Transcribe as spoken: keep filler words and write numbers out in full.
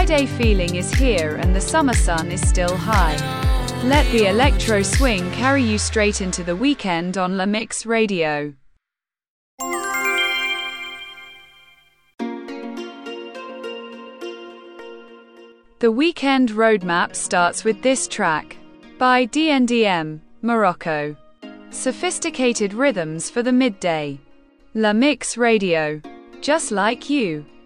Friday feeling is here and the summer sun is still high. Let the electro swing carry you straight into the weekend on La Mix Radio. The weekend roadmap starts with this track by D N D M, Morocco. Sophisticated rhythms for the midday. La Mix Radio. Just like you.